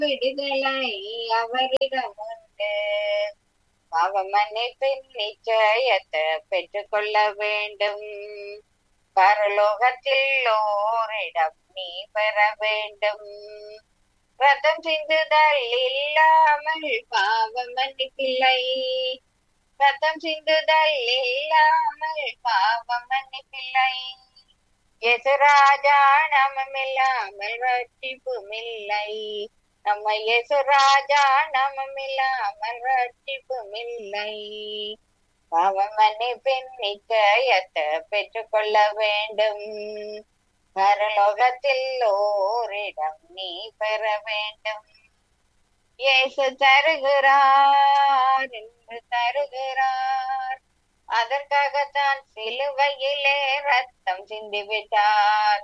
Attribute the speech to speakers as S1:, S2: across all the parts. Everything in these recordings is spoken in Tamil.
S1: விடுதலை அவரிடம் உண்டு. பாவ மன்னிப்பின் நிச்சயத்தை பெற்றுக்கொள்ள வேண்டும். பரலோகத்தில் ஓரிடம் நீ பெற வேண்டும். ரத்தம் சிந்துதல் இல்லாமல் பாவ மன்னிப்பில்லை. ரத்தம் சிந்துதல் இல்லாமல் பாவ மன்னிப்பில்லை. இயேசுராஜா நாமமில்லாமல் ரட்சிப்புமில்லை. நம்ம இயேசுராஜா நாமமில்லாமல் ரட்சிப்புமில்லை. பாவ மன்னிப்பின் நிச்சயத்தை பெற்றுக்கொள்ள வேண்டும். பரலோகத்தில் ஓரிடம் நீ பெற வேண்டும். இயேசு தருகிறார் என்று தருகிறார். அதற்காகத்தான் சிலுவையிலே ரத்தம் சிந்திவிட்டார்.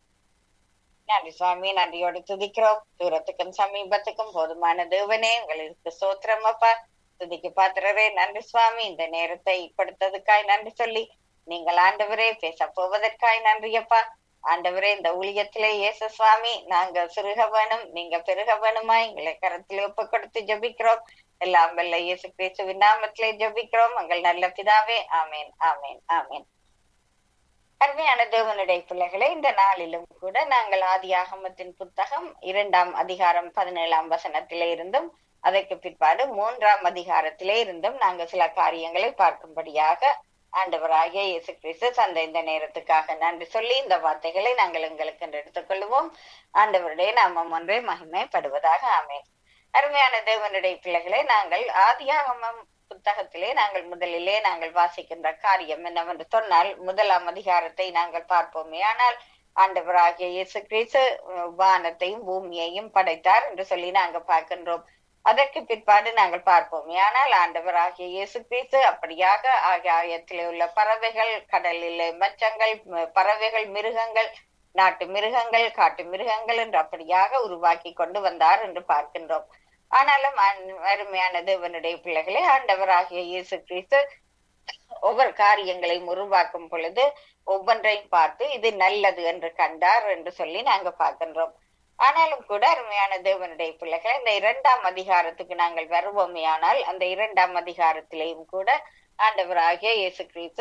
S1: நன்றி சுவாமி, நன்றியோடு துதிக்கிறோம். தூரத்துக்கும் சமீபத்துக்கும் போதுமான தேவனே, உங்களுக்கு சோத்திரம் அப்பா. துதிக்கு பாத்திரரே நன்றி சுவாமி. இந்த நேரத்தை கொடுத்ததுக்காய் நன்றி சொல்லி, நீங்கள் ஆண்டவரே பேச போவதற்காய் நன்றி அப்பா. ஆண்டவரே, இந்த ஊழியத்திலே இயேசு சுவாமி நாங்க சிறுக வேணும், நீங்க பெருக வேணுமா எங்களை கரத்திலே ஒப்பு கொடுத்து ஜபிக்கிறோம். எல்லாம் வல்ல இயேசு கிறிஸ்துவின் நாமத்திலே ஜபிக்கிறோம் எங்கள் நல்ல பிதாவே. ஆமேன், ஆமேன், ஆமேன். அருமையான தேவனுடைய பிள்ளைகளை, இந்த நாளிலும் கூட நாங்கள் ஆதியாகமத்தின் புத்தகம் 2ஆம் அதிகாரம் 17ஆம் வசனத்திலே இருந்தும் அதற்கு பிற்பாடு 3ஆம் அதிகாரத்திலே இருந்தும் நாங்கள் சில காரியங்களை பார்க்கும்படியாக ஆண்டவராகிய இயேசு கிறிஸ்து தந்த இந்த நேரத்துக்காக நன்றி சொல்லி இந்த வார்த்தைகளை நாங்கள் எங்களுக்கு எடுத்துக்கொள்வோம். ஆண்டவருடைய நாமம் ஒன்றே மகிமைப்படுவதாக. ஆமேன். அருமையான தேவனுடைய பிள்ளைகளை, நாங்கள் ஆதியாகமம் புத்தகத்திலே நாங்கள் முதலிலே நாங்கள் வாசிக்கின்ற காரியம் என்னவென்று சொன்னால், 1ஆம் அதிகாரத்தை நாங்கள் பார்ப்போமே. ஆனால் ஆண்டவராகிய இயேசு கிறிஸ்து வானத்தையும் பூமியையும் படைத்தார் என்று சொல்லி நாங்கள் பார்க்கின்றோம். அதற்கு பிற்பாடு நாங்கள் பார்ப்போமே. ஆனால் ஆண்டவராகிய இயேசு கிறிஸ்து அப்படியாக ஆகாயத்திலே உள்ள பறவைகள், கடலில் மச்சங்கள், பறவைகள், மிருகங்கள், நாட்டு மிருகங்கள், காட்டு மிருகங்கள் என்று அப்படியாக உருவாக்கி கொண்டு வந்தார் என்று பார்க்கின்றோம். ஆனாலும் அருமையான தேவனுடைய பிள்ளைகளே, ஆண்டவராகிய இயேசு கிறிஸ்து ஒவ்வொரு காரியங்களையும் உருவாக்கும் பொழுது ஒவ்வொன்றையும் பார்த்து இது நல்லது என்று கண்டார் என்று சொல்லி நாங்க பார்க்கின்றோம். ஆனாலும் கூட அருமையான தேவனுடைய பிள்ளைகள், இந்த 2ஆம் அதிகாரத்துக்கு நாங்கள் வருவோமே. ஆனால் அந்த 2ஆம் அதிகாரத்திலேயும் கூட ஆண்டவராகிய இயேசு கிறிஸ்து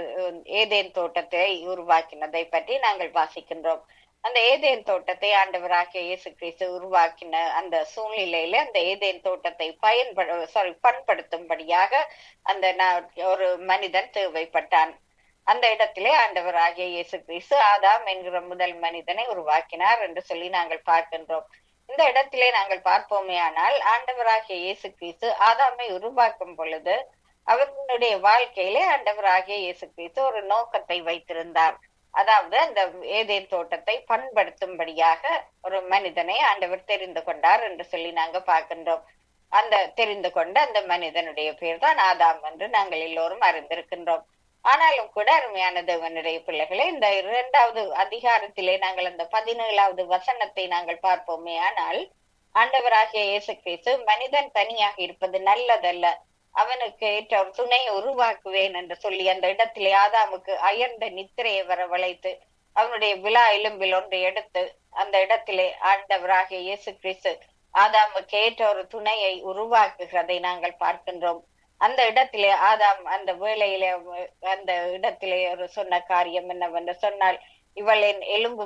S1: ஏதேன் தோட்டத்தை உருவாக்கினதை பற்றி நாங்கள் வாசிக்கின்றோம். அந்த ஏதேன் தோட்டத்தை ஆண்டவராகிய இயேசு கிறிஸ்து உருவாக்கின அந்த சூழ்நிலையில அந்த ஏதேன் தோட்டத்தை பண்படுத்தும்படியாக அந்த ஒரு மனிதன் தேவைப்பட்டான். அந்த இடத்திலே ஆண்டவராகிய இயேசு கிறிஸ்து ஆதாம் என்கிற முதல் மனிதனை உருவாக்கினார் என்று சொல்லி நாங்கள் பார்க்கின்றோம். இந்த இடத்திலே நாங்கள் பார்ப்போமே. ஆனால் ஆண்டவராகிய இயேசு கிறிஸ்து ஆதாமை உருவாக்கும் பொழுது அவர்களுடைய வாழ்க்கையிலே ஆண்டவராகிய இயேசு கிறிஸ்து ஒரு நோக்கத்தை வைத்திருந்தார். அதாவது அந்த ஏதேன் தோட்டத்தை பண்படுத்தும்படியாக ஒரு மனிதனை ஆண்டவர் தெரிந்து கொண்டார் என்று சொல்லி நாங்க பார்க்கின்றோம். அந்த தெரிந்து கொண்ட அந்த மனிதனுடைய பேர் தான் ஆதாம் என்று நாங்கள் எல்லோரும் அறிந்திருக்கின்றோம். ஆனாலும் கூட அருமையான தேவனுடைய பிள்ளைகளை, இந்த 2ஆவது அதிகாரத்திலே நாங்கள் அந்த 17ஆவது வசனத்தை நாங்கள் பார்ப்போமே. ஆனால் ஆண்டவராகிய இயேசு கிறிஸ்து மனிதன் தனியாக இருப்பது நல்லதல்ல, அவனுக்கு ஏற்ற ஒரு துணையை உருவாக்குவேன் என்று சொல்லி அந்த இடத்திலே ஆதாமுக்கு அயர்ந்த நித்திரையை வரவழைத்து அவனுடைய விழா எலும்பில் ஒன்றை எடுத்து அந்த இடத்திலே ஆண்டவராகிய இயேசு கிறிஸ்து ஆதாமுக்கு ஏற்ற ஒரு துணையை உருவாக்குகிறதை நாங்கள் பார்க்கின்றோம். அந்த இடத்திலே ஆதாம் அந்த வேளையிலே அந்த இடத்திலே ஒரு சொன்ன காரியம் என்னவென்று சொன்னால், இவளின்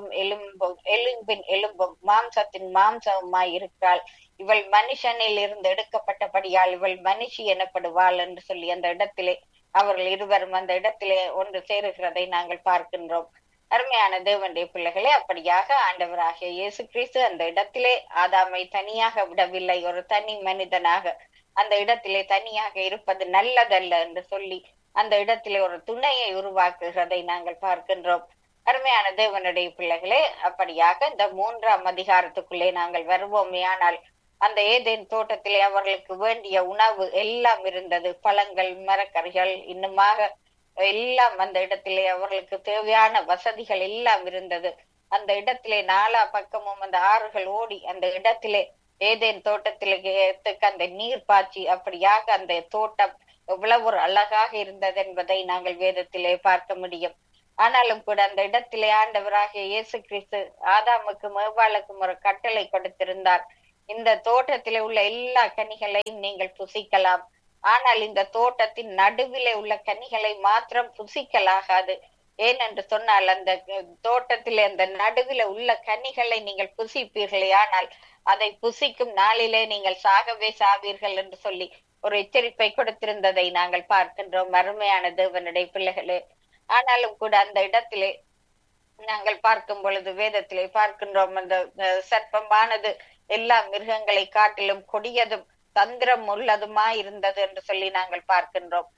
S1: எலும்பின் எலும்பும் மாம்சத்தின் மாம்சமாய் இருக்கிறாள், இவள் மனுஷனில் இருந்து எடுக்கப்பட்டபடியால் இவள் மனுஷி எனப்படுவாள் என்று சொல்லி அந்த இடத்திலே அவர்கள் இருவரும் அந்த இடத்திலே ஒன்று சேருகிறதை நாங்கள் பார்க்கின்றோம். அருமையான தேவனுடைய பிள்ளைகளே, அப்படியாக ஆண்டவராகிய இயேசு கிறிஸ்து அந்த இடத்திலே ஆதாமை தனியாக விடவில்லை. ஒரு தனி மனிதனாக அந்த இடத்திலே தனியாக இருப்பது நல்லதல்ல என்று சொல்லி அந்த இடத்திலே ஒரு துணையை உருவாக்குகிறதை நாங்கள் பார்க்கின்றோம். அருமையான தேவனுடைய பிள்ளைகளே, அப்படியாக இந்த 3ஆம் அதிகாரத்துக்குள்ளே நாங்கள் வருவோமே. ஆனால் அந்த ஏதேன் தோட்டத்திலே அவர்களுக்கு வேண்டிய உணவு எல்லாம் இருந்தது. பழங்கள், மரக்கறிகள், இன்னுமாக எல்லாம் அந்த இடத்திலே அவர்களுக்கு தேவையான வசதிகள் எல்லாம் இருந்தது. அந்த இடத்திலே 4 பக்கமும் அந்த ஆறுகள் ஓடி அந்த இடத்திலே ஏதேன் தோட்டத்திலே அந்த நீர் பாய்ச்சி அப்படியாக அந்த தோட்டம் எவ்வளவு ஒரு அழகாக இருந்தது என்பதை நாங்கள் வேதத்திலே பார்க்க முடியும். ஆனாலும் கூட அந்த இடத்திலே ஆண்டவராகிய இயேசு கிறிஸ்து ஆதாமுக்கும் ஏவாளுக்கும் ஒரு கட்டளை கொடுத்திருந்தார். இந்த தோட்டத்திலே உள்ள எல்லா கனிகளையும் நீங்கள் புசிக்கலாம். ஆனால் இந்த தோட்டத்தின் நடுவிலே உள்ள கனிகளை மாத்திரம் புசிக்கலாகாது. ஏனென்று சொன்னால் அந்த தோட்டத்திலே அந்த நடுவில உள்ள கனிகளை நீங்கள் புசிப்பீர்களே, ஆனால் அதை புசிக்கும் நாளிலே நீங்கள் சாகவே சாவீர்கள் என்று சொல்லி ஒரு எச்சரிப்பை கொடுத்திருந்ததை நாங்கள் பார்க்கின்றோம். அருமையான தேவனுடைய பிள்ளைகளே, ஆனாலும் கூட அந்த இடத்திலே நாங்கள் பார்க்கும் பொழுது வேதத்திலே பார்க்கின்றோம், அந்த சர்ப்பமானது எல்லா மிருகங்களை காட்டிலும் கொடியதும் தந்திரம் உள்ளதுமாய் இருந்தது என்று சொல்லி நாங்கள் பார்க்கின்றோம்.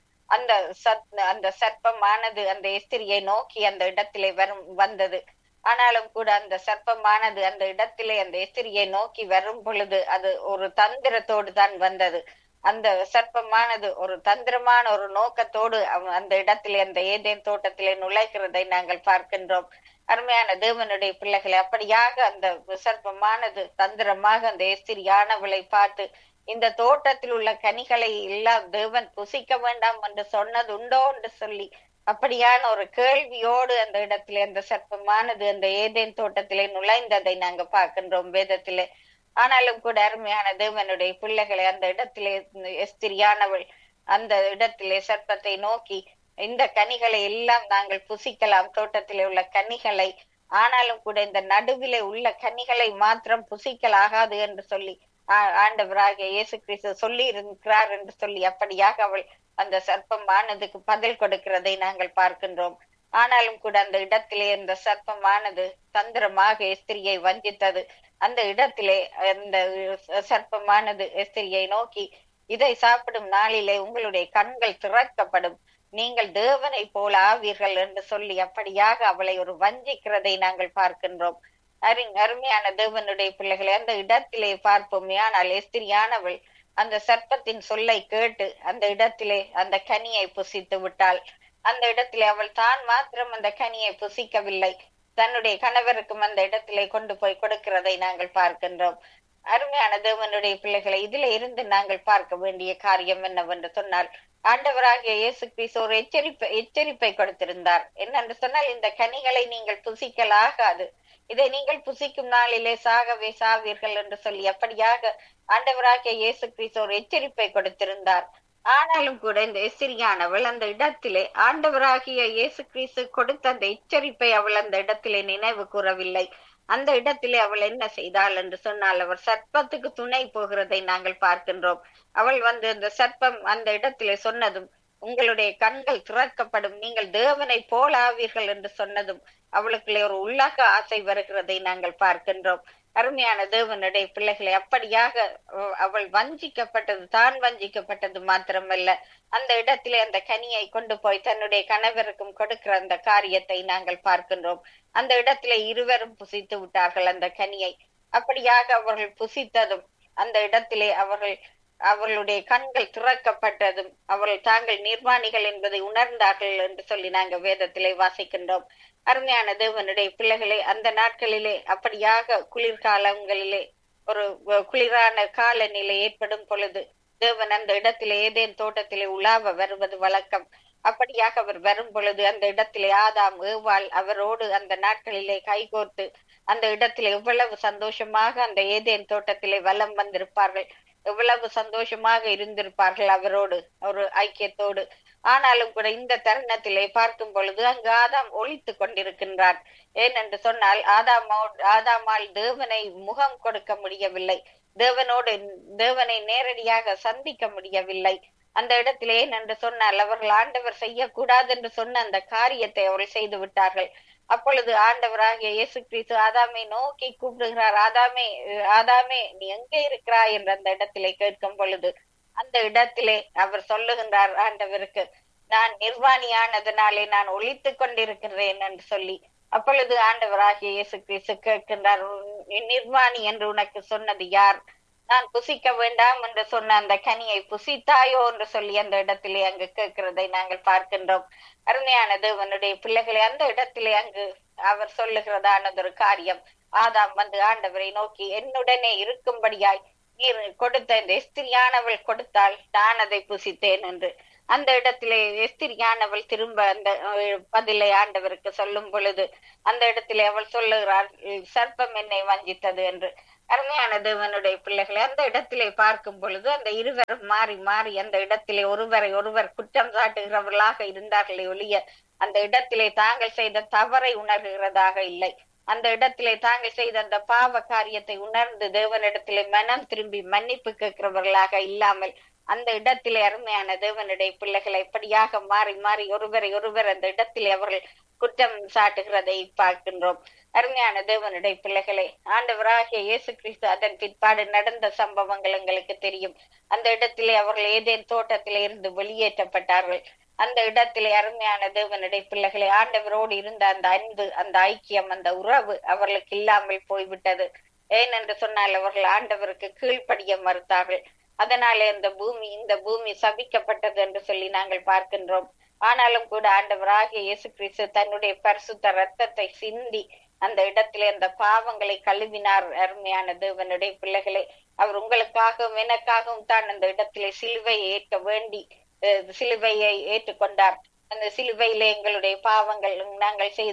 S1: அந்த சர்ப்பமானது அந்த எஸ்திரியை நோக்கி அந்த இடத்திலே வந்தது. ஆனாலும் கூட அந்த சர்ப்பமானது அந்த இடத்திலே அந்த எஸ்திரியை நோக்கி வரும் பொழுது அது ஒரு தந்திரத்தோடு தான் வந்தது. அந்த சர்ப்பமானது ஒரு தந்திரமான ஒரு நோக்கத்தோடு அந்த இடத்திலே அந்த ஏதேன் தோட்டத்திலே நுழைகிறதை நாங்கள் பார்க்கின்றோம். அருமையான தேவனுடைய பிள்ளைகளை, அப்படியாக அந்த சர்ப்பமானது தந்திரமாக அந்த எஸ்திரியானவளை பார்த்து, இந்த தோட்டத்தில் உள்ள கனிகளை எல்லாம் தேவன் புசிக்க வேண்டாம் என்று சொன்னது உண்டோ என்று சொல்லி அப்படியான ஒரு கேள்வியோடு அந்த இடத்திலே அந்த சர்ப்பமானது அந்த ஏதேன் தோட்டத்திலே நுழைந்ததை நாங்க பார்க்கின்றோம் வேதத்திலே. ஆனாலும் கூட அருமையான தேவனுடைய பிள்ளைகளை, அந்த இடத்திலே எஸ்திரியானவள் அந்த இடத்திலே சர்ப்பத்தை நோக்கி, இந்த கனிகளை எல்லாம் நாங்கள் புசிக்கலாம், தோட்டத்திலே உள்ள கனிகளை, ஆனாலும் கூட இந்த நடுவிலே உள்ள கனிகளை மாத்திரம் புசிக்கலாகாது என்று சொல்லி ஆண்டவராகிய இயேசு கிறிஸ்து சொல்லி இருக்கிறார் என்று சொல்லி அப்படியாக அவள் அந்த சர்ப்பமானதுக்கு பதில் கொடுக்கிறதை நாங்கள் பார்க்கின்றோம். ஆனாலும் கூட அந்த இடத்திலே அந்த சர்ப்பமானது தந்திரமாக எஸ்திரியை வஞ்சித்தது. அந்த இடத்திலே அந்த சர்ப்பமானது எஸ்திரியை நோக்கி, இதை சாப்பிடும் நாளிலே உங்களுடைய கண்கள் திறக்கப்படும், நீங்கள் தேவனை போல ஆவீர்கள் என்று சொல்லி அப்படியாக அவளை ஒரு வஞ்சிக்கிறதை நாங்கள் பார்க்கின்றோம். அருமையான தேவனுடைய பிள்ளைகளை, அந்த இடத்திலே பார்ப்போமே, ஆனால் எஸ்திரியானவள் அந்த சர்ப்பத்தின் சொல்லை கேட்டு அந்த இடத்திலே அந்த கனியை புசித்து விட்டாள். அந்த இடத்திலே அவள் தான் மாத்திரம் அந்த கனியை புசிக்கவில்லை, தன்னுடைய கணவருக்கும் அந்த இடத்திலே கொண்டு போய் கொடுக்கிறதை நாங்கள் பார்க்கின்றோம். அருமையான தேவனுடைய பிள்ளைகளை, இதுல இருந்து நாங்கள் பார்க்க வேண்டிய காரியம் என்னவென்று சொன்னால், ஆண்டவராகிய இயேசு கிறிஸ்து ஒரு எச்சரிப்பை கொடுத்திருந்தார். என்னென்று சொன்னால், இந்த கனிகளை நீங்கள் புசிக்கலாகாது, இதை நீங்கள் புசிக்கும் நாளிலே சாகவே சாவீர்கள் என்று சொல்லி அப்படியாக ஆண்டவராகிய இயேசு கிறிஸ்து ஒரு எச்சரிப்பை கொடுத்திருந்தார். ஆனாலும் கூட இந்த எஸ்திரியானவள் அந்த இடத்திலே ஆண்டவராகிய இயேசு கிறிஸ்து கொடுத்த அந்த எச்சரிப்பை அவள் அந்த இடத்திலே நினைவு கூறவில்லை. அந்த இடத்திலே அவள் என்ன செய்தாள் என்று சொன்னால், அவர் சர்ப்பத்துக்கு துணை போகிறதை நாங்கள் பார்க்கின்றோம். அவள் அந்த சர்ப்பம் அந்த இடத்திலே சொன்னதும், உங்களுடைய கண்கள் திறக்கப்படும், நீங்கள் தேவனை போல ஆவீர்கள் என்று சொன்னதும் அவளுக்குள்ளே ஒரு உள்ளாக ஆசை வருகிறதை நாங்கள் பார்க்கின்றோம். அருமையான தேவனுடைய பிள்ளைகளை, அப்படியாக அவள் வஞ்சிக்கப்பட்டது, தான் வஞ்சிக்கப்பட்டது மாத்திரமல்ல, அந்த இடத்திலே அந்த கனியை கொண்டு போய் தன்னுடைய கணவருக்கும் கொடுக்கிற அந்த காரியத்தை நாங்கள் பார்க்கின்றோம். அந்த இடத்திலே இருவரும் புசித்து விட்டார்கள் அந்த கனியை. அப்படியாக அவர்கள் புசித்ததும் அந்த இடத்திலே அவர்களுடைய கண்கள் திறக்கப்பட்டதும் அவர்கள் தாங்கள் நிர்வாணிகள் என்பதை உணர்ந்தார்கள் என்று சொல்லி நாங்கள் வேதத்திலே வாசிக்கின்றோம். அருமையான தேவனுடைய பிள்ளைகளே, அந்த நாட்களிலே அப்படியாக குளிர்காலங்களிலே ஒரு குளிரான காலநிலை ஏற்படும் பொழுது தேவன் அந்த இடத்திலே ஏதேன் தோட்டத்திலே உலாவ வருவது வழக்கம். அப்படியாக அவர் வரும் பொழுது அந்த இடத்திலே ஆதாம் ஏவாள் அவரோடு அந்த நாட்களிலே கைகோர்த்து அந்த இடத்திலே எவ்வளவு சந்தோஷமாக அந்த ஏதேன் தோட்டத்திலே வலம் வந்திருப்பார்கள், எவ்வளவு சந்தோஷமாக இருந்திருப்பார்கள் அவரோடு ஒரு ஐக்கியத்தோடு. ஆனாலும் கூட இந்த தருணத்திலே பார்க்கும் பொழுது அங்கு ஆதாம் ஒளித்து கொண்டிருக்கின்றான். ஏனென்று சொன்னால் ஆதாமால் தேவனை முகம் கொடுக்க முடியவில்லை, தேவனை நேரடியாக சந்திக்க முடியவில்லை. அந்த இடத்திலே என்று சொன்னால் அவர்கள் ஆண்டவர் செய்யக்கூடாது என்று சொன்ன அந்த காரியத்தை அவர்கள் செய்து விட்டார்கள். அப்பொழுது ஆண்டவராகிய இயேசு கிறிஸ்து ஆதாமை நோக்கி கூப்பிடுகிறார். ஆதாமே, ஆதாமே, நீ எங்கே இருக்கிறாய் என்று அந்த இடத்திலே கேட்கும் பொழுது அந்த இடத்திலே அவர் சொல்லுகின்றார் ஆண்டவருக்கு, நான் நிர்வாணியானதனாலே நான் ஒளித்து கொண்டிருக்கிறேன் என்று சொல்லி. அப்பொழுது ஆண்டவராகிய இயேசு கிறிஸ்து கேட்கின்றார், நிர்வாணி என்று உனக்கு சொன்னது யார்? நான் புசிக்க வேண்டாம் என்று சொன்ன அந்த கனியை புசித்தாயோ என்று சொல்லி அந்த இடத்திலே அங்கு கேட்கிறதை நாங்கள் பார்க்கின்றோம். அருமையான தேவனுடைய பிள்ளைகளை, அந்த இடத்திலே அங்கு அவர் சொல்லுகிறதானதொரு காரியம், ஆதாம் ஆண்டவரை நோக்கி, என்னுடனே இருக்கும்படியாய் நீர் கொடுத்த இந்த எஸ்திரியானவள் கொடுத்தால் நான் அதை புசித்தேன் என்று. அந்த இடத்திலே எஸ்திரியானவள் திரும்ப அந்த பதிலை ஆண்டவருக்கு சொல்லும் பொழுது அந்த இடத்திலே அவள் சொல்லுகிறாள், சர்ப்பம் என்னை வஞ்சித்தது என்று. அருமையான தேவனுடைய பிள்ளைகளை அந்த இடத்திலே பார்க்கும் பொழுது அந்த இருவர் மாறி மாறி அந்த இடத்திலே ஒருவரை ஒருவர் குற்றம் சாட்டுகிறவர்களாக இருந்தார்களே ஒழிய அந்த இடத்திலே தாங்கள் செய்த தவறை உணர்கிறதாக இல்லை. அந்த இடத்திலே தாங்கள் செய்த அந்த பாவ காரியத்தை உணர்ந்து தேவனிடத்திலே மனம் திரும்பி மன்னிப்பு கேட்கிறவர்களாக இல்லாமல் அந்த இடத்திலே அருமையான தேவனுடைய பிள்ளைகளை எப்படியாக மாறி மாறி ஒருவரை ஒருவர் அந்த இடத்திலே அவர்கள் குற்றம் சாட்டுகிறதை பார்க்கின்றோம். அருமையான தேவனுடைய பிள்ளைகளை ஆண்டவராகிய இயேசு கிறிஸ்து அதன் பிற்பாடு நடந்த சம்பவங்கள் எங்களுக்கு தெரியும். அந்த இடத்திலே அவர்கள் ஏதேன் தோட்டத்திலே இருந்து வெளியேற்றப்பட்டார்கள். அந்த இடத்திலே அருமையான தேவனுடைய பிள்ளைகளை ஆண்டவரோடு இருந்த அந்த அன்பு, அந்த ஐக்கியம், அந்த உறவு அவர்களுக்கு இல்லாமல் போய்விட்டது. ஏனென்று சொன்னால் அவர்கள் ஆண்டவருக்கு கீழ்ப்படிய மறுத்தார்கள். அதனாலே இந்த பூமி சபிக்கப்பட்டது என்று சொல்லி நாங்கள் பார்க்கின்றோம். ஆனாலும் கூட ஆண்டவராகிய இயேசு கிறிஸ்து தன்னுடைய பரிசுத்த ரத்தத்தை சிந்தி அந்த இடத்திலே அந்த பாவங்களை கழுவினார். அருமையான தேவனுடைய பிள்ளைகளை அவர் உங்களுக்காகவும் எனக்காகவும் தான் அந்த இடத்திலே சிலுவையை ஏற்க வேண்டி சிலுவையை ஏற்றுக்கொண்டார். அந்த சிலுவையிலே எங்களுடைய பாவங்கள், நாங்கள் செய்த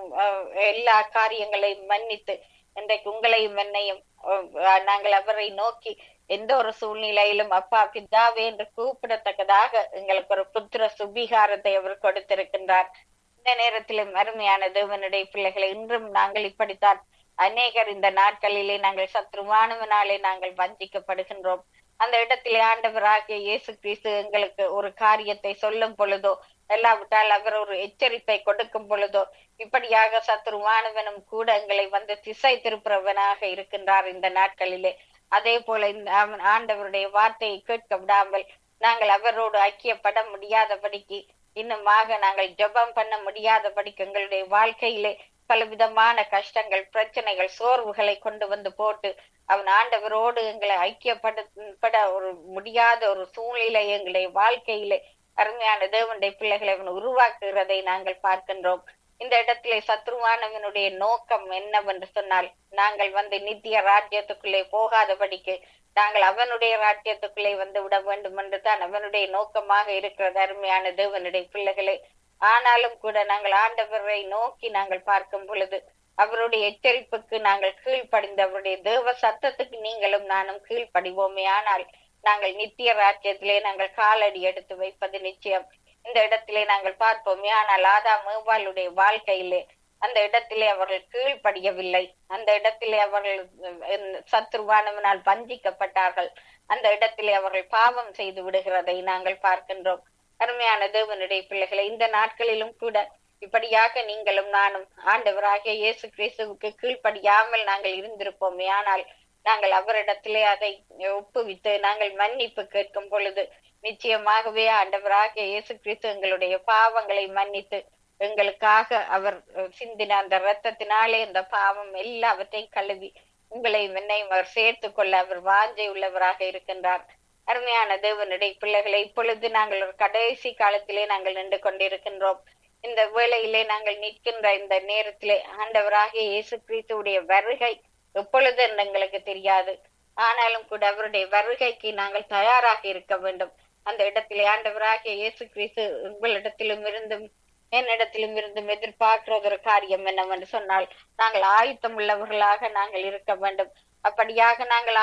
S1: எல்லா காரியங்களையும் மன்னித்து இன்றைக்கு உங்களையும் என்னையும் நாங்கள் அவரை நோக்கி எந்த ஒரு சூழ்நிலையிலும் அப்பா பிதாவே என்று கூப்பிடத்தக்கதாக எங்களுக்கு ஒரு புத்திர சுபிகாரத்தை அவர் கொடுத்திருக்கின்றார். இந்த நேரத்திலும் அருமையான தேவனுடைய பிள்ளைகளை இன்றும் நாங்கள் இப்படித்தான் அநேகர் இந்த நாட்களிலே நாங்கள் சத்ருவானவனாலே நாங்கள் வஞ்சிக்கப்படுகின்றோம். அந்த இடத்திலே ஆண்டவராகிய இயேசு கிறிஸ்து எங்களுக்கு ஒரு காரியத்தை சொல்லும் பொழுதோ எல்லாவிட்டால் அவர் ஒரு எச்சரிப்பை கொடுக்கும் பொழுதோ இப்படியாக சத்ருவானவனும் கூட எங்களை வந்து திசை திருப்புறவனாக இருக்கின்றார் இந்த நாட்களிலே. அதே போல இந்த ஆண்டவருடைய வார்த்தையை கேட்க விடாமல் நாங்கள் அவரோடு ஐக்கியப்பட முடியாதபடிக்கு, இன்னுமாக நாங்கள் ஜெபம் பண்ண முடியாதபடிக்கு எங்களுடைய வாழ்க்கையிலே பலவிதமான கஷ்டங்கள், பிரச்சனைகள், சோர்வுகளை கொண்டு வந்து போட்டு அவன் ஆண்டவரோடு எங்களை ஐக்கியப்பட ஒரு முடியாத ஒரு சூழ்நிலை எங்களுடைய வாழ்க்கையிலே அருமையான தேவனுடைய பிள்ளைகளை அவன் உருவாக்குகிறதை நாங்கள் பார்க்கின்றோம். இந்த இடத்திலே சத்ருவானவனுடைய நோக்கம் என்னவென்று சொன்னால் நாங்கள் வந்து நித்திய ராஜ்யத்துக்குள்ளே போகாதபடிக்கு நாங்கள் அவனுடைய ராஜ்யத்துக்குள்ளே வந்து விட வேண்டும் என்று தான் அவனுடைய நோக்கமாக இருக்கிறது. அருமையான தேவனுடைய பிள்ளைகளை ஆனாலும் கூட நாங்கள் ஆண்டவரை நோக்கி நாங்கள் பார்க்கும் பொழுது அவருடைய எச்சரிப்புக்கு நாங்கள் கீழ்ப்படிந்து அவருடைய தேவ சத்தத்துக்கு நீங்களும் நானும் கீழ்ப்படிவோமே ஆனால் நாங்கள் நித்திய ராஜ்யத்திலே நாங்கள் காலடி எடுத்து வைப்பது நிச்சயம். இந்த இடத்திலே நாங்கள் பார்ப்போமே ஆனால் ஆதாம் ஏவாளுடைய வாழ்க்கையிலே அந்த இடத்திலே அவர்கள் கீழ்ப்படியவில்லை. அந்த இடத்திலே அவர்கள் சத்ருவானவனால் வஞ்சிக்கப்பட்டார்கள். அந்த இடத்திலே அவர்கள் பாவம் செய்து விடுகிறதை நாங்கள் பார்க்கின்றோம். அருமையான தேவனுடைய பிள்ளைகளை இந்த நாட்களிலும் கூட இப்படியாக நீங்களும் நானும் ஆண்டவராகிய இயேசு கிறிஸ்துவுக்கு கீழ்ப்படியாமல் நாங்கள் இருந்திருப்போமே ஆனால் நாங்கள் அவரிடத்திலே அதை ஒப்புவித்து நாங்கள் மன்னிப்பு கேட்கும் பொழுது நிச்சயமாகவே ஆண்டவராகிய இயேசு கிறிஸ்து எங்களுடைய பாவங்களை மன்னித்து எங்களுக்காக அவர் சிந்தின அந்த இரத்தத்தினாலே அந்த பாவம் எல்லாவற்றையும் கழுவி உங்களையும் என்னையும் அவர் சேர்த்து கொள்ள அவர் வாஞ்சை உள்ளவராக இருக்கின்றார். அருமையான தேவனுடைய பிள்ளைகளை இப்பொழுது நாங்கள் ஒரு கடைசி காலத்திலே நாங்கள் நின்று கொண்டிருக்கின்றோம். இந்த வேளையிலே நாங்கள் நிற்கின்ற இந்த நேரத்திலே ஆண்டவராகிய இயேசு கிறிஸ்துவுடைய வருகை எப்பொழுது என்று எங்களுக்கு தெரியாது. ஆனாலும் கூட அவருடைய வருகைக்கு நாங்கள் தயாராக இருக்க வேண்டும். அந்த இடத்திலே ஆண்டவராகிய இயேசு கிறிஸ்து உங்களிடத்திலும் இருந்தும் என்னிடத்திலும் இருந்தும் எதிர்பார்க்கிறது ஒரு காரியம் என்னவென்று சொன்னால் நாங்கள் ஆயத்தம் உள்ளவர்களாக நாங்கள் இருக்க வேண்டும். அப்படியாக நாங்கள்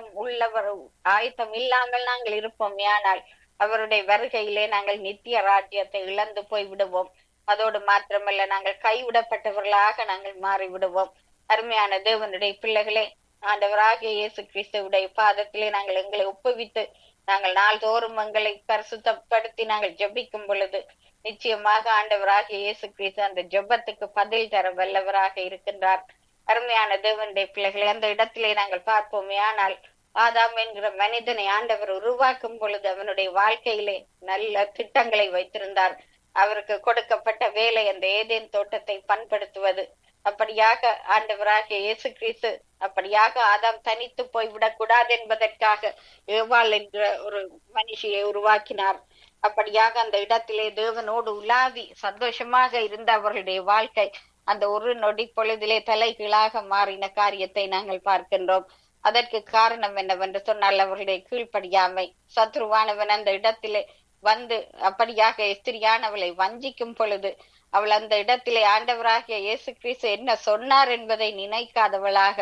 S1: ஆயத்தம் இல்லாமல் நாங்கள் இருப்போம். ஆனால் அவருடைய வருகையிலே நாங்கள் நித்திய ராஜ்யத்தை இழந்து போய் விடுவோம். அதோடு மாத்திரமல்ல நாங்கள் கைவிடப்பட்டவர்களாக நாங்கள் மாறிவிடுவோம். அருமையான தேவனுடைய பிள்ளைகளே, ஆண்டவராகிய இயேசு கிறிஸ்துவுடைய பாதத்திலே நாங்கள் எங்களை ஒப்புவித்து நாங்கள் நாள்தோறும் எங்களை பரிசுத்தப்படுத்தி நாங்கள் ஜெபிக்கும் பொழுது நிச்சயமாக ஆண்டவராகிய இயேசு கிறிஸ்து அந்த ஜெபத்துக்கு பதில் தர வல்லவராக இருக்கின்றார். அருமையான தேவனுடைய பிள்ளைகளை அந்த இடத்திலே நாங்கள் பார்ப்போமே ஆனால் ஆதாம் என்கிற மனிதனை ஆண்டவர் உருவாக்கும் பொழுது அவனுடைய வாழ்க்கையிலே நல்ல திட்டங்களை வைத்திருந்தார். அவருக்கு கொடுக்கப்பட்ட வேலை அந்த ஏதேன் தோட்டத்தை பண்படுத்துவது. அப்படியாக ஆண்டவராகிய இயேசு கிறிஸ்து அப்படியாக ஆதாம் தனித்து போய்விடக் கூடாது என்பதற்காக ஏவாள் என்ற ஒரு மனுஷியை உருவாக்கினார். அப்படியாக அந்த இடத்திலே தேவனோடு உலாவி சந்தோஷமாக இருந்த அவர்களுடைய வாழ்க்கை அந்த ஒரு நொடி பொழுதிலே தலைகீழாக மாறின காரியத்தை நாங்கள் பார்க்கின்றோம். அதற்கு காரணம் என்னவென்று சொன்னால் அவர்களுடைய கீழ்ப்படியாமை. சத்ருவானவன் அந்த இடத்திலே வந்து அப்படியாக எஸ்திரியானவளை வஞ்சிக்கும் பொழுது அவள் அந்த இடத்திலே ஆண்டவராகிய இயேசு கிறிஸ்து என்ன சொன்னார் என்பதை நினைக்காதவளாக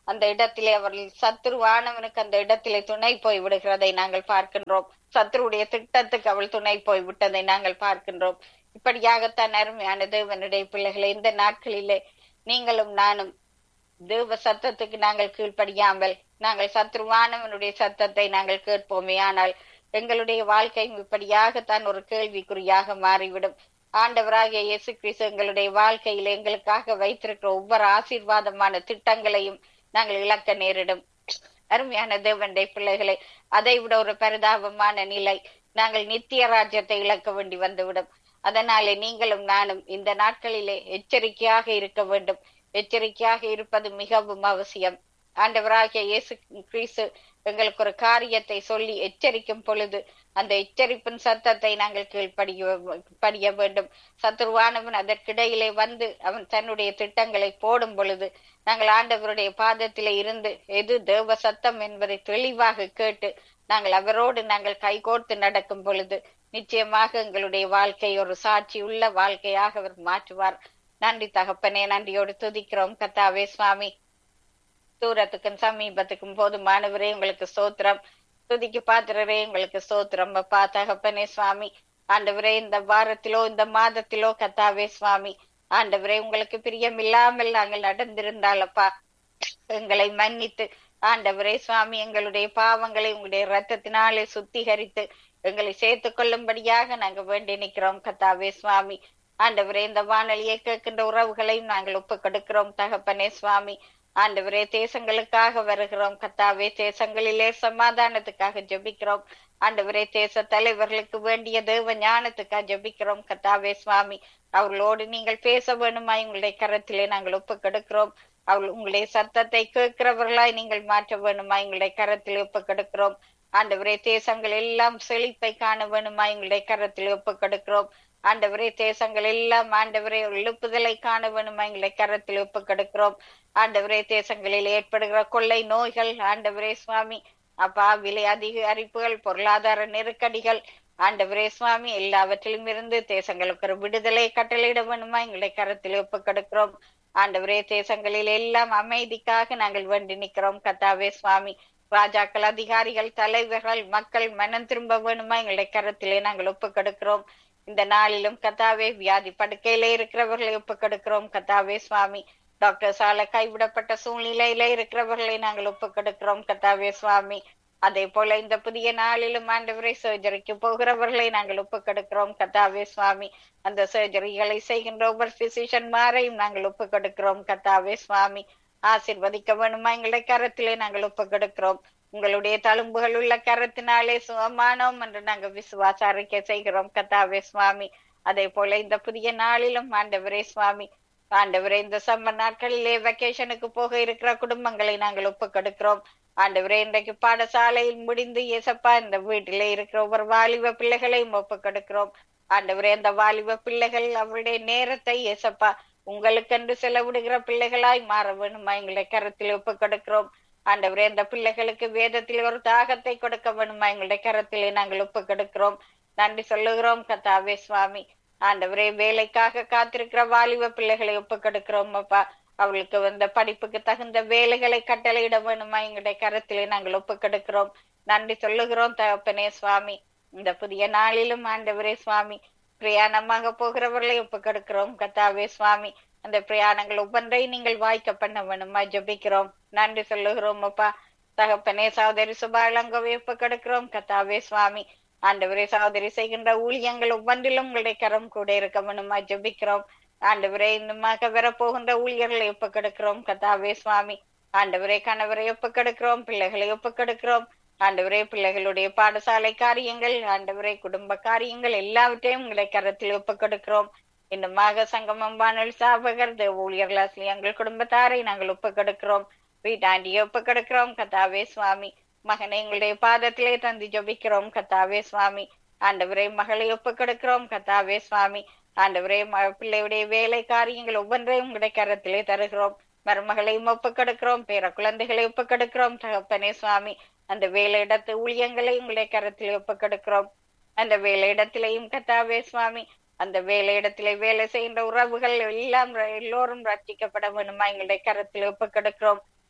S1: அந்த இடத்திலே அவர்கள் சத்துருவானவனுக்கு அந்த இடத்திலே துணை போய் விடுகிறதை நாங்கள் பார்க்கின்றோம். சத்துருடைய திட்டத்துக்கு அவள் துணை போய் விட்டதை நாங்கள் பார்க்கின்றோம். இப்படியாகத்தான் அருமையான தேவனுடைய பிள்ளைகளை இந்த நாட்களிலே நீங்களும் நானும் தேவ சத்தத்துக்கு நாங்கள் கீழ்ப்படியாமல் நாங்கள் சத்ருவானவனுடைய சத்தத்தை நாங்கள் கேட்போமே, ஆனால் எங்களுடைய வாழ்க்கையும் இப்படியாகத்தான் ஒரு கேள்விக்குறியாக மாறிவிடும். ஆண்டவராகிய இயேசு கிறிஸ்து எங்களுடைய வாழ்க்கையில் எங்களுக்காக வைத்திருக்கிற ஒவ்வொரு ஆசீர்வாதமான திட்டங்களையும் நாங்கள் இழக்க நேரிடும். அருமையான தேவனுடைய பிள்ளைகளை, அதை விட ஒரு பரிதாபமான நிலை, நாங்கள் நித்திய ராஜ்யத்தை இழக்க வேண்டி வந்துவிடும். அதனாலே நீங்களும் நானும் இந்த நாட்களிலே எச்சரிக்கையாக இருக்க வேண்டும். எச்சரிக்கையாக இருப்பது மிகவும் அவசியம். ஆண்டவராகிய இயேசு கிறிஸ்து எங்களுக்கு ஒரு காரியத்தை சொல்லி எச்சரிக்கும் பொழுது அந்த எச்சரிப்பின் சத்தத்தை நாங்கள் கீழ்ப்படிய வேண்டும். சத்துருவானவன் அதற்கிடையிலே வந்து அவன் தன்னுடைய திட்டங்களை போடும் பொழுது நாங்கள் ஆண்டவருடைய பாதத்திலே இருந்து எது தேவ சத்தம் என்பதை தெளிவாக கேட்டு நாங்கள் அவரோடு நாங்கள் கைகோர்த்து நடக்கும் பொழுது நிச்சயமாக எங்களுடைய வாழ்க்கை ஒரு சாட்சி உள்ள வாழ்க்கையாக அவர் மாற்றுவார். நன்றி தகப்பனே, நன்றியோடு துதிக்கிறோம் கர்த்தாவே சுவாமி. தூரத்துக்கும் சமீபத்துக்கும் போதுமானவரே உங்களுக்கு ஸ்தோத்திரம். துதிக்கு பாத்திரரே உங்களுக்கு ஸ்தோத்திரம் அப்பா தகப்பனே சுவாமி. ஆண்டவரே, இந்த வாரத்திலோ இந்த மாதத்திலோ கர்த்தாவே சுவாமி ஆண்டவரே உங்களுக்கு பிரியம் இல்லாமல் நாங்கள் நடந்திருந்தாலப்பா எங்களை மன்னித்து ஆண்டவரே சுவாமி எங்களுடைய பாவங்களை உங்களுடைய இரத்தத்தினாலே சுத்திகரித்து எங்களை சேர்த்து கொள்ளும்படியாக நாங்க வேண்டி நிற்கிறோம் கர்த்தாவே சுவாமி. ஆண்டவரே, இந்த வானொலியை கேட்கின்ற உறவுகளையும் நாங்கள் ஒப்பு கொடுக்கிறோம் தகப்பனே சுவாமி. ஆண்டவரே, தேசங்களுக்காக வருகிறோம் கர்த்தாவே, தேசங்களிலே சமாதானத்துக்காக ஜெபிக்கிறோம். ஆண்டவரே, தேச தலைவர்களுக்கு வேண்டிய தேவ ஞானத்துக்காக ஜெபிக்கிறோம் கர்த்தாவே சுவாமி. அவர்களோடு நீங்கள் பேச வேணுமாய் உங்களுடைய கரத்திலே நாங்கள் ஒப்பு கொடுக்கிறோம். அவள் உங்களுடைய சத்தத்தை கேட்கிறவர்களாய் நீங்கள் மாற்ற வேணுமாய் உங்களுடைய கரத்தில் ஒப்பு கொடுக்கிறோம். ஆண்டவரே, தேசங்கள் எல்லாம் செழிப்பை காண வேணுமாய் உங்களுடைய கரத்தில் ஒப்பு கொடுக்கிறோம். ஆண்டவரே, தேசங்கள் எல்லாம் ஆண்டவரே எழுப்புதலை காண வேணுமா எங்களை கரத்தில் ஒப்பு கொடுக்கிறோம். ஆண்டவரே, தேசங்களில் ஏற்படுகிற கொள்ளை நோய்கள் ஆண்டவரே சுவாமி அப்பா விலை அதிகரிப்புகள் பொருளாதார நெருக்கடிகள் ஆண்டவரே சுவாமி எல்லாவற்றிலும் இருந்து தேசங்களுக்கு ஒரு விடுதலை கட்டளையிட வேணுமா எங்களை கரத்தில் ஒப்பு கொடுக்கிறோம். ஆண்டவரே, தேசங்களில் எல்லாம் அமைதிக்காக நாங்கள் வேண்டி நிற்கிறோம் கர்த்தாவே சுவாமி. ராஜாக்கள், அதிகாரிகள், தலைவர்கள், மக்கள் மனம் திரும்ப வேணுமா எங்களுடைய கரத்திலே நாங்கள் ஒப்பு கொடுக்கிறோம். இந்த நாளிலும் கர்த்தாவே வியாதி படுக்கையில இருக்கிறவர்களை ஒப்பு கொடுக்கிறோம் கர்த்தாவே சுவாமி. டாக்டர்ஸால கைவிடப்பட்ட சூழ்நிலையில இருக்கிறவர்களை நாங்கள் ஒப்பு கொடுக்கிறோம் கர்த்தாவே சுவாமி. அதே போல இந்த புதிய நாளிலும் ஆண்டவரை சர்ஜரிக்கு போகிறவர்களை நாங்கள் ஒப்பு கொடுக்கிறோம் கர்த்தாவே சுவாமி. அந்த சர்ஜரிகளை செய்கின்ற ஒவ்வொரு பிசிஷியன்மாரையும் நாங்கள் ஒப்பு கொடுக்கிறோம் கர்த்தாவே சுவாமி. ஆசீர்வதிக்க வேணுமா எங்களுடைய கரத்திலே நாங்கள் ஒப்பு கொடுக்கிறோம். உங்களுடைய தழும்புகள் உள்ள கரத்தினாலே சுகமானோம் என்று நாங்கள் விசுவாச அறிக்கை செய்கிறோம் கர்த்தாவே சுவாமி. அதே போல இந்த புதிய நாளிலும் ஆண்டவரே சுவாமி ஆண்டவரே, இந்த சம்மர் நாட்களிலே வெக்கேஷனுக்கு போக இருக்கிற குடும்பங்களை நாங்கள் ஒப்பு கொடுக்கிறோம். ஆண்டவரே, இன்றைக்கு பாடசாலையில் முடிந்து இயேசப்பா இந்த வீட்டிலே இருக்கிற ஒவ்வொரு வாலிப பிள்ளைகளையும் ஒப்பு கொடுக்கிறோம். ஆண்டவரே, அந்த வாலிப பிள்ளைகள் அவருடைய நேரத்தை இயேசப்பா உங்களுக்கென்று செலவிடுகிற பிள்ளைகளாய் மாற வேணுமா எங்களுடைய கரத்தில் ஒப்பு கொடுக்கிறோம். ஆண்டவரே, அந்த பிள்ளைகளுக்கு வேதத்தில் ஒரு தாகத்தை கொடுக்க வேணுமா எங்களுடைய கரத்திலே நாங்கள் ஒப்பு கொடுக்கிறோம். நன்றி சொல்லுகிறோம் கர்த்தாவே சுவாமி. ஆண்டவரே, வேலைக்காக காத்திருக்கிற வாலிப பிள்ளைகளை ஒப்பு கொடுக்கிறோம் அப்பா. அவளுக்கு வந்த படிப்புக்கு தகுந்த வேலைகளை கட்டளையிட வேணுமா எங்களுடைய கரத்திலே நாங்கள் ஒப்பு கொடுக்கிறோம். நன்றி சொல்லுகிறோம் தகப்பனே சுவாமி. இந்த புதிய நாளிலும் ஆண்டவரே சுவாமி பிரயாணமாக போகிறவர்களை ஒப்பு கொடுக்கிறோம் கர்த்தாவே சுவாமி. அந்த பிரயாணங்கள் ஒவ்வொன்றை நீங்கள் வாய்க்க பண்ண வேணுமா ஜெபிக்கிறோம். நன்றி சொல்லுகிறோம் அப்பா. தகப்பனே, சகோதரி சுபாலங்கவை ஒப்பு கொடுக்கிறோம் கர்த்தாவே சுவாமி. ஆண்டவரே, சகோதரி செய்கின்ற ஊழியங்கள் ஒவ்வொன்றிலும் உங்களுடைய கரம் கூட இருக்க வேணுமா ஜெபிக்கிறோம். ஆண்டவரே, இன்னுமாக வரப்போகின்ற ஊழியர்களை ஒப்பு கொடுக்கிறோம் கர்த்தாவே சுவாமி. ஆண்டவரே, கணவரை ஒப்பு கொடுக்கிறோம், பிள்ளைகளை ஒப்பு கொடுக்கிறோம். ஆண்டவரே, பிள்ளைகளுடைய பாடசாலை காரியங்கள் ஆண்டவரே குடும்ப காரியங்கள் எல்லாவற்றையும் உங்களுடைய கரத்தில் ஒப்பு கொடுக்கிறோம். இன்னுமாக சங்கமம் வானொலி சாபகர் ஊழியர்கள் எங்கள் குடும்பத்தாரை நாங்கள் ஒப்பு கொடுக்கிறோம். வீட்டாண்டியை ஒப்பு கொடுக்கிறோம் கர்த்தாவே சுவாமி. மகனை எங்களுடைய பாதத்திலே தந்து ஜபிக்கிறோம் கர்த்தாவே சுவாமி. ஆண்டவரே, மகளை ஒப்பு கொடுக்கிறோம் கர்த்தாவே சுவாமி. ஆண்டவரே, பிள்ளையுடைய வேலை காரியங்கள் ஒவ்வொன்றையும் உங்களுடைய கரத்திலே தருகிறோம். மருமகளையும் ஒப்பு கொடுக்கிறோம், பேர குழந்தைகளை ஒப்பு கொடுக்கிறோம் தகப்பனே சுவாமி. அந்த வேலையிடத்து ஊழியங்களை உங்களுடைய கரத்திலே ஒப்பு கொடுக்கிறோம். அந்த வேலையிடத்திலேயும் கர்த்தாவே சுவாமி அந்த வேலையிடத்திலே வேலை செய்கின்ற உறவுகள் எல்லாம் எல்லோரும் ரட்சிக்கப்பட வேணுமா எங்களுடைய கரத்தில் ஒப்பு கொடுக்கிறோம்.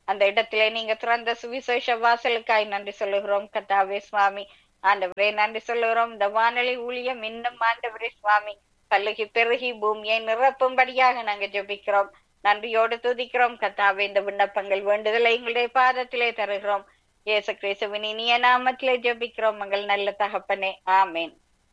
S1: அந்த இடத்திலே நீங்க திறந்த சுவிசேஷ வாசலுக்காய் நன்றி சொல்லுகிறோம் கர்த்தாவே சுவாமி. ஆண்டவரே நன்றி சொல்லுகிறோம். இந்த வானொலி ஊழியம் இன்னும் ஆண்டவரே சுவாமி பல்லுகி பெருகி பூமியை நிரப்பும்படியாக நாங்க ஜெபிக்கிறோம். நன்றியோடு துதிக்கிறோம் கர்த்தாவே. இந்த விண்ணப்பங்கள் வேண்டுதலை எங்களுடைய பாதத்திலே தருகிறோம். இயேசு கிறிஸ்துவின் இனிய நாமத்திலே ஜெபிக்கிறோம் எங்கள் நல்ல தகப்பனே, ஆமேன்.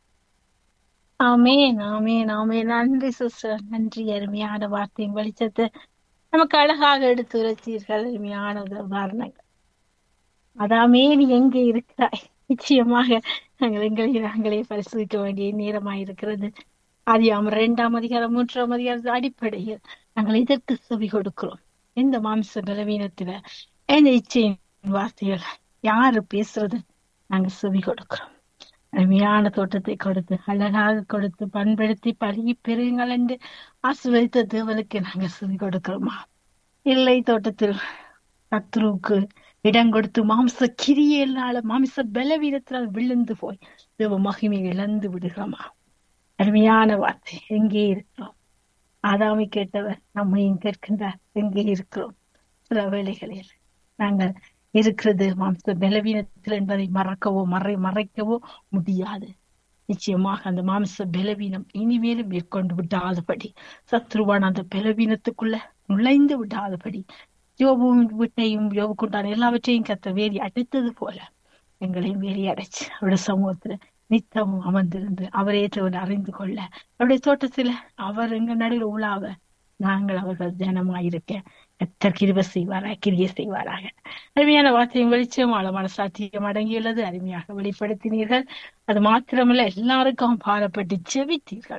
S2: ஆமேன் ஆமேன் ஆமேன். நன்றி சிஸ்டர், நன்றி. அருமையான வார்த்தையின் வெளிச்சத்தை நமக்கு அழகாக எடுத்து உரைத்தீர்கள். அருமையான உதாரணங்கள். அதாமே நீ எங்கே இருக்கிறாய்? நிச்சயமாக நாங்களே பரிசோதிக்க வேண்டிய நேரமாயிருக்கிறது. ஆதியாகமம் 2ஆம் அதிகாரம் 3ஆம் அதிகாரத்து அடிப்படையில் நாங்கள் இதற்கு செவி கொடுக்கிறோம். இந்த மாம்ச பலவீனத்துல இந்த இச்சையின் வார்த்தைகள் யாரு பேசுறது நாங்க செவி கொடுக்கிறோம். அருமையான தோட்டத்தை கொடுத்து அழகாக கொடுத்து பண்படுத்தி பழகி பெருங்கள் என்று ஆசீர்வதித்த தேவனுக்கு நாங்க செவி கொடுக்கிறோமா? இல்லை, தோட்டத்தில் சத்ருவுக்கு இடம் கொடுத்து மாம்ச கிரியையினால மாம்ச பலவீனத்தினால் விழுந்து போய் தேவ மகிமை இழந்து விடுகிறோமா? அருமையான வார்த்தை. எங்கே இருக்கிறோம்? ஆதாமை கேட்டவர் நம்மையும் கேட்கின்றார், எங்கே இருக்கிறோம்? சில வேளைகளில் நாங்கள் இருக்கிறது மாம்ச பலவீனத்தில் என்பதை மறக்கவோ மறைக்கவோ முடியாது. நிச்சயமாக அந்த மாம்ச பலவீனம் இனிமேலும் மேற்கொண்டு விடாதபடி, சத்ருவான் அந்த பலவீனத்துக்குள்ள நுழைந்து விடாதபடி, யோபும் வீட்டையும் யோபுக்குண்டான எல்லாவற்றையும் கர்த்தர் வேலி அடைத்தது போல எங்களையும் வேலி அடைச்சு அவருடைய சமூகத்துல நித்தமும் அமர்ந்திருந்து அவரே தேவனை அறிந்து கொள்ள, அவருடைய தோட்டத்துல அவர் எங்க நடுவில் உலாவ நாங்கள் அவர்கள் ஜனமாயிருக்க கர்த்தர் கிருபை செய்வாராக, கிரியை செய்வாராக. அருமையான வார்த்தையும் வெளிச்சம் ஆழமான சாத்தியம் அடங்கியுள்ளது. அருமையாக வெளிப்படுத்தினீர்கள். அது மாத்திரமல்ல, எல்லாருக்கும் பாரப்பட்டு ஜெபித்தீர்கள்.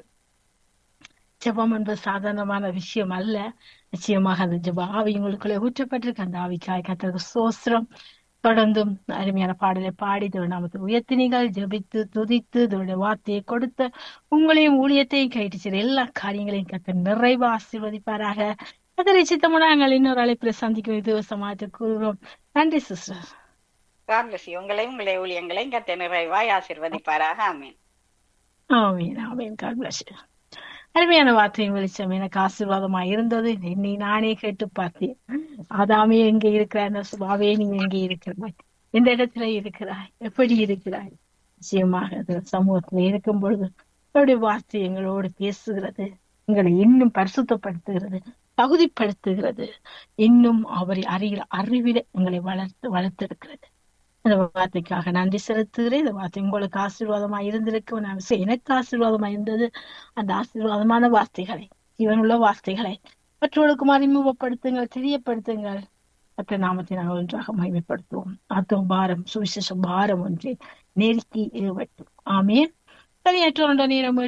S2: ஜெபம் என்பது சாதாரணமான விஷயம் அல்ல. நிச்சயமாக அந்த ஜெப ஆவி உங்களுக்குள்ளே ஊற்றப்பட்டிருக்கு. அந்த ஆவிக்காய் கர்த்தருக்கு ஸ்தோத்திரம். தொடர்ந்தும் அருமையான பாடலை பாடி நாமத்தை உயர்த்தினீர்கள். ஜெபித்து துதித்து இதோடைய வார்த்தையை கொடுத்து உங்களையும் ஊழியத்தையும் கைட்டு செய்ற எல்லா காரியங்களையும் கர்த்தர் நிறைவா ஆசீர்வதிப்பாராக. கர்த்தரை சித்தமுன்னா நாங்கள் இன்னொரு அழைப்புல சந்திக்கும் இதுவசமாக கூறுகிறோம். நன்றி சிஸ்டர்.
S1: உங்களையும் உங்களுடைய ஊழியங்களையும் கர்த்தர் நிறைவாய் ஆசீர்வதிப்பாராக. ஆமீன்
S2: ஆமீன் ஆமீன். God bless you. அருமையான வார்த்தையின் வெளிச்சம் எனக்கு ஆசீர்வாதமா இருந்தது. என்னை நானே கேட்டு பார்த்தேன். ஆதாமே எங்கே இருக்கிறாய்? சுபாவே நீ எங்கே இருக்கிறாய்? எந்த இடத்துல இருக்கிறாய்? எப்படி இருக்கிறாய்? நிச்சயமாக சமூகத்துல இருக்கும் பொழுது அவருடைய வார்த்தை எங்களோடு பேசுகிறது, எங்களை இன்னும் பரிசுத்தப்படுத்துகிறது, தகுதிப்படுத்துகிறது, இன்னும் அவரை அறிவிட எங்களை வளர்த்தெடுக்கிறது. இந்த வார்த்தைக்காக நன்றி செலுத்துகிறேன். இந்த வார்த்தை உங்களுக்கு ஆசீர்வாதமா இருந்திருக்கு. எனக்கு ஆசீர்வாதமா இருந்தது. அந்த ஆசீர்வாதமான வார்த்தைகளை, ஜீவனுள்ள வார்த்தைகளை மற்றவர்களுக்கும் அறிமுகப்படுத்துங்கள், தெரியப்படுத்துங்கள். மற்ற நாமத்தை நாங்கள் ஒன்றாக மகிமைப்படுத்துவோம். ஆத்தும பாரம் சுவிசேஷ பாரம் ஒன்றை நெருக்கி ஏவட்டும். ஆமேன். சரியாற்ற நேரம்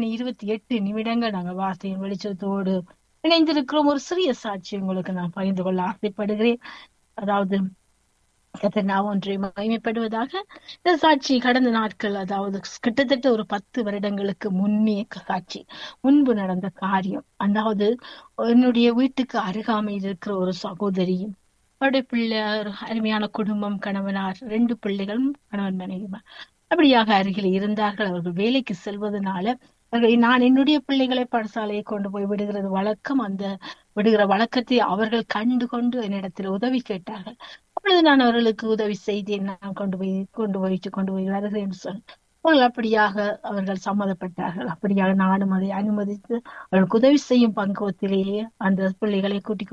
S2: 8:28 நாங்கள் வார்த்தையின் வெளிச்சத்தோடு இணைந்திருக்கிறோம். ஒரு சிறிய சாட்சி உங்களுக்கு நான் பகிர்ந்து கொள்ள ஆசைப்படுகிறேன். அதாவது நான் ஒன்றை மகிமைப்படுவதாக. இந்த சாட்சி கடந்த நாட்கள், அதாவது கிட்டத்தட்ட ஒரு 10 வருடங்களுக்கு முன்னே சாட்சி, முன்பு நடந்த காரியம். அதாவது என்னுடைய வீட்டுக்கு அருகாமையில் இருக்கிற ஒரு சகோதரியும் அவருடைய பிள்ளை, அருமையான குடும்பம், கணவனார், 2 பிள்ளைகளும் கணவன் மனைவி அப்படியாக அருகில் இருந்தார்கள். அவர்கள் வேலைக்கு செல்வதனால நான் என்னுடைய பிள்ளைகளை பாடசாலையை கொண்டு போய் விடுகிறது வழக்கம். அந்த விடுகிற வழக்கத்தை அவர்கள் கண்டு கொண்டு என்னிடத்தில் உதவி கேட்டார்கள். அப்பொழுது நான் அவர்களுக்கு உதவி செய்தேன். நான் கொண்டு போய் வருகிறேன் சொல். அவர்கள் அப்படியாக அவர்கள் சம்மதப்பட்டார்கள். அப்படியாக நானும் அதை அனுமதித்து அவர்களுக்கு உதவி செய்யும் பக்குவத்திலேயே அந்த பிள்ளைகளை கூட்டிக்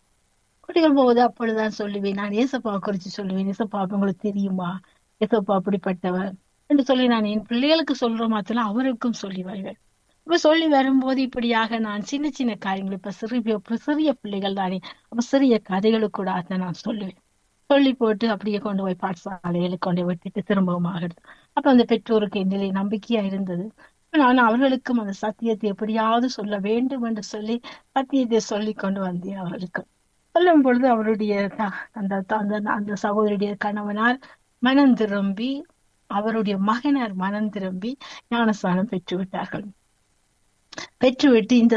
S2: போவது அப்பொழுதுதான் சொல்லுவேன். நான் ஏசப்பா குறிச்சு சொல்லுவேன். ஏசப்பா உங்களுக்கு தெரியுமா? ஏசப்பா அப்படிப்பட்டவர் என்று சொல்லி நான் என் பிள்ளைகளுக்கு சொல்ற மாத்திரம் அவருக்கும் சொல்லி வருவேன். இப்ப சொல்லி வரும்போது இப்படியாக நான் சின்ன சின்ன காரியங்கள், இப்ப சிறிய பிள்ளைகள் தானே, அப்ப சிறிய கதைகளுக்கு கூட அதை நான் சொல்லுவேன். சொல்லி போட்டு அப்படியே கொண்டு போய் பாடசாலைகளுக்கு கொண்டு விட்டுட்டு திரும்பவும் ஆகுது. அப்ப அந்த பெற்றோருக்கு என்னிலே நம்பிக்கையா இருந்தது. நான் அவர்களுக்கும் அந்த சத்தியத்தை எப்படியாவது சொல்ல வேண்டும் என்று சொல்லி சத்தியத்தை சொல்லி கொண்டு வந்தேன். அவர்களுக்கு சொல்லும் பொழுது அவருடைய அந்த சகோதரியுடைய கணவனார் மனம் திரும்பி, அவருடைய மகனார் மனம் திரும்பி ஞானஸ்நானம் பெற்றுவிட்டார்கள். பெற்றுவிட்டு இந்த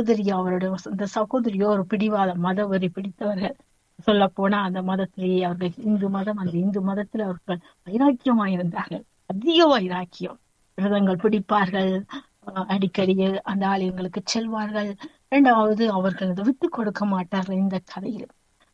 S2: சகோதரியோ ஒரு பிடிவாத மதவெறி பிடித்தவர்கள். சொல்ல போனா அந்த மதத்திலேயே அவர்கள் இந்து மதம், அந்த இந்து மதத்துல அவர்கள் வைராக்கியமாயிருந்தார்கள். அதிக வைராக்கியம். விரதங்கள் பிடிப்பார்கள், அடிக்கடி அந்த ஆலயங்களுக்கு செல்வார்கள். 2வது அவர்கள் அதை விட்டு கொடுக்க மாட்டார்கள். இந்த கதையில்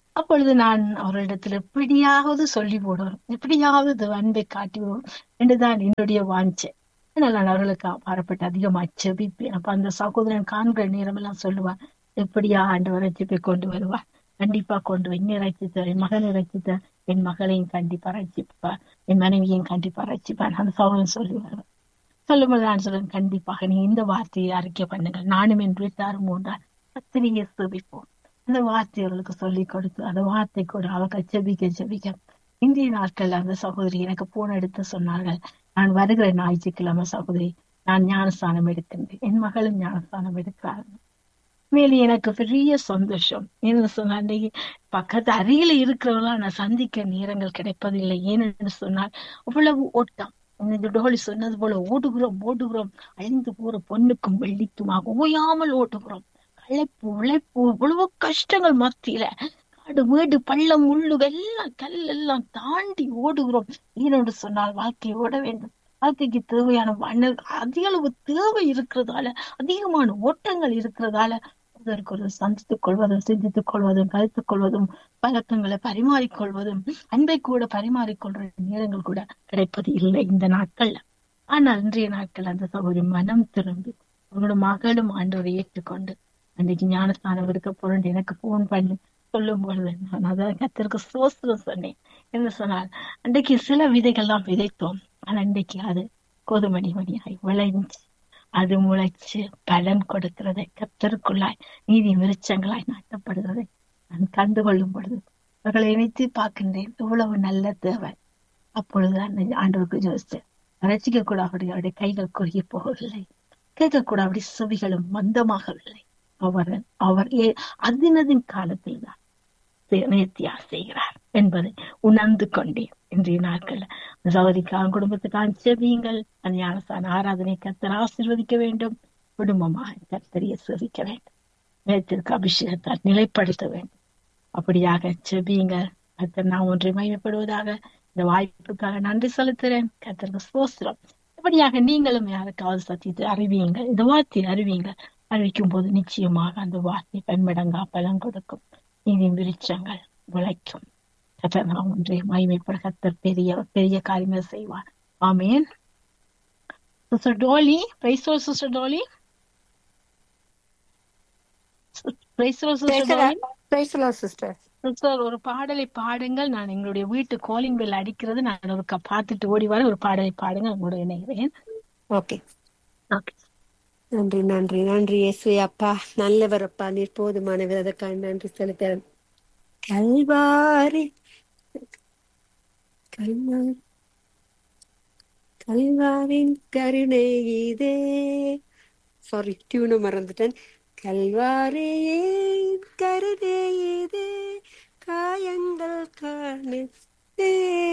S2: அப்பொழுது நான் அவரிடத்தில் எப்படியாவது சொல்லி போடுவேன், எப்படியாவது அன்பை காட்டி விடுவோம் என்றுதான் என்னுடைய வாஞ்சை. ஆனால் நான் அவர்களுக்கு பாரப்பட்டு அதிகமா ஜெபிப்பேன். அப்ப அந்த சகோதரன் காண்கிற நேரமெல்லாம் சொல்லுவான், எப்படியா ஆண்டவர் ரட்சிப்பை கொண்டு வருவார், கண்டிப்பா கொண்டு வா, என்னை ரட்சித்த என் மகனை ரட்சித்த என் மகளையும் கண்டிப்பா ரட்சிப்பார், என் மனைவியையும் கண்டிப்பா ரட்சிப்பார். அந்த சகோதரன் சொல்லுவார். சொல்லும்போது நான் சொல்லுவேன், கண்டிப்பாக நீ இந்த வார்த்தையை அறிக்கை பண்ணுங்கள், நானும் என் வீட்டாரும் மூன்றால் கத்திரியை சேவிப்போம். அந்த வார்த்தை அவர்களுக்கு சொல்லிக் கொடுத்து அந்த வார்த்தை கூட அவர்கள் ஜெபிக்க இந்திய நாட்கள் அந்த சகோதரி எனக்கு போன் எடுத்து சொன்னார்கள், நான் வருகிற ஞாயிற்றுக்கிழமை சகோதரி நான் ஞானஸ்தானம் எடுக்கின்றேன், என் மகளும் ஞானஸ்தானம் எடுக்கிறார்கள். மேலே எனக்கு பெரிய சந்தோஷம். என்ன சொன்னா, அன்னைக்கு பக்கத்து அருகில இருக்கிறவங்களா நான் சந்திக்க நேரங்கள் கிடைப்பதில்லை. ஏன்னு சொன்னால் அவ்வளவு ஓட்டம். இந்த டோலி சொன்னது போல ஓடுகிறோம் அழிந்து போற பொண்ணுக்கும் வெள்ளிக்குமாக ஓயாமல் ஓடுகிறோம். களைப்பு உழைப்பு இவ்வளவு கஷ்டங்கள் மத்தியில காடு மேடு பள்ளம் முள்ளு எல்லாம் கல்லெல்லாம் தாண்டி ஓடுகிறோம். ஏனென்று சொன்னால் வாழ்க்கை ஓட வேண்டும். வாழ்க்கைக்கு தேவையான அதிக அளவு தேவை இருக்கிறதால, அதிகமான ஓட்டங்கள் இருக்கிறதால ஒருவருக்கு சந்தித்துக் கொள்வதும் சிந்தித்துக் கொள்வதும் கருத்துக் கொள்வதும் பழக்கங்களை பரிமாறிக்கொள்வதும் அன்பை கூட பரிமாறிக்கொள்ற நேரங்கள் கூட கிடைப்பது இல்லை இந்த நாட்கள்ல. ஆனால் இன்றைய நாட்கள் அந்த சகோதரி மனம் திரும்பி அவங்களோட மகளும் ஆண்டவரை ஏற்றுக்கொண்டு அன்றைக்கு ஞானஸ்தானம் எடுக்க போறேன் எனக்கு போன் பண்ணி சொல்லும் பொழுது நான் அதான் கத்திற்கு சோஸ்திரம் சொன்னேன். என்ன சொன்னால், அன்றைக்கு சில விதைகள்லாம் விதைத்தோம், ஆனா அன்றைக்கு அது கோதுமணி மணியாய் விளைஞ்சு அது முளைச்சு பலன் கொடுக்கிறதை கத்தருக்குள்ளாய் நீதி விருட்சங்களாய் நாட்டப்படுகிறதை நான் கண்டுகொள்ளும் பொழுது அவர்களை இணைத்து பார்க்கின்றேன். இவ்வளவு நல்ல தேவன். அப்பொழுது அந்த ஆண்டவருக்கு யோசிச்சேன், ரசிக்க கூட அவருடைய கைகள் குறுகி போகவில்லை, கேட்கக்கூட அவருடைய செவிகளும் மந்தமாகவில்லை. அவர் அதினதின் காலத்தில் தான் நேர்த்தியா செய்கிறார் என்பதை உணர்ந்து கொண்டேன். இன்றைய நாட்கள்ல சகோதரிக்காக குடும்பத்துக்காக செவியுங்கள். அந்த ஞானஸ்தான ஆராதனை கர்த்தர் ஆசீர்வதிக்க வேண்டும், குடும்பமாக கர்த்தரையை சேவிக்க வேண்டும், நேரத்திற்கு அபிஷேகத்தால் நிலைப்படுத்த வேண்டும். அப்படியாக செபியுங்கள். கர்த்தர் நான் ஒன்றை மையப்படுவதாக. இந்த வாய்ப்புக்காக நன்றி செலுத்துறேன். கர்த்தருக்கு ஸ்தோத்திரம். இப்படியாக நீங்களும் யாருக்காவது சத்தியத்தை அறிவியுங்கள், இந்த வார்த்தையை அறிவியுங்கள். அறிவிக்கும் போது நிச்சயமாக அந்த வார்த்தை பன்மடங்கா பலன் கொடுக்கும், நீதி விருட்சங்கள் விளைக்கும். கர்த்தர் நாம் ஒன்றை மகிமைப்பட கர்த்தர் பெரிய பெரிய காரியங்கள் செய்வார். ஆமேன். Sister Dolly, praise the Lord sister Dolly. Praise the Lord sister Dolly.
S3: Praise the Lord sister.
S2: Sister ஒரு பாடலை பாடுங்கள். நான் எங்களுடைய வீட்டு காலிங் பெல் அடிக்கிறது, நான் ஒரு பார்த்துட்டு ஓடி வர ஒரு பாடலை பாடுங்க, உங்களோட இணைகிறேன்.
S3: Okay
S2: okay.
S3: நன்றி நன்றி நன்றி இயேசுவே. அப்பா நல்லவர் அப்பா, நீர் போதுமானவர், அதற்காக நன்றி செலுத்துறேன். கல்வாரி கல்வாரி கல்வாரின் கருணை இதே, சாரி டியூனை மறந்துட்டேன். கல்வாரியின் கருணை இதே